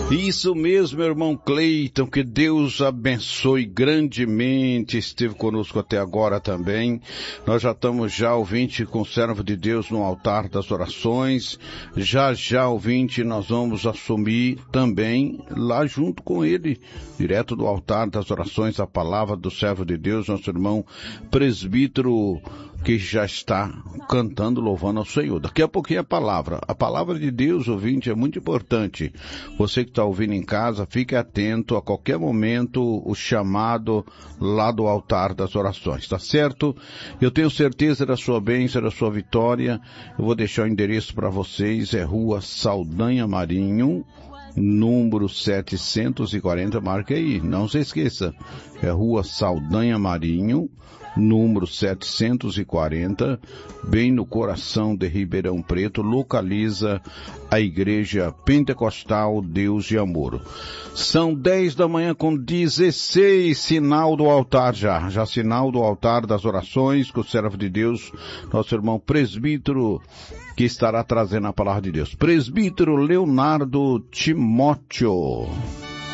Isso mesmo, meu irmão Cleiton, que Deus abençoe grandemente, esteve conosco até agora também. Nós já estamos ouvinte, com o servo de Deus no altar das orações. Já, ouvinte, nós vamos assumir também lá junto com ele, direto do altar das orações, a palavra do servo de Deus, nosso irmão presbítero, que já está cantando, louvando ao Senhor. Daqui a pouquinho a palavra de Deus, ouvinte, é muito importante. Você que está ouvindo em casa, fique atento a qualquer momento o chamado lá do altar das orações, tá certo? Eu tenho certeza da sua bênção, da sua vitória. Eu vou deixar o endereço para vocês, é Rua Saldanha Marinho, número 740, marque aí, não se esqueça, é Rua Saldanha Marinho, número 740, bem no coração de Ribeirão Preto, localiza a Igreja Pentecostal Deus de Amor. São 10 da manhã com 16, sinal do altar já sinal do altar das orações, com o servo de Deus, nosso irmão presbítero, que estará trazendo a palavra de Deus. Presbítero Leonardo Timóteo.